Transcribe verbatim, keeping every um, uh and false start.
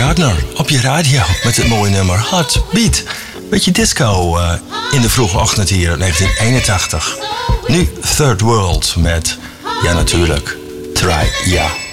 Gardner op je radio met het mooie nummer Hot Beat. Beetje disco uh, in de vroege ochtend hier in negentien eenentachtig. Nu Third World met, ja natuurlijk, Try Ya.